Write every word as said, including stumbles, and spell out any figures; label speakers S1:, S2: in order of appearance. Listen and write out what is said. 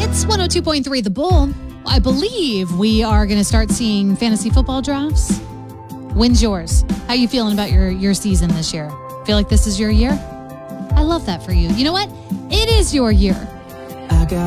S1: It's one oh two point three The Bull. I believe we are going to start seeing fantasy football drafts. When's yours? How you feeling about your, your season this year? Feel like this is your year? I love that for you. You know what? It is your year.
S2: I got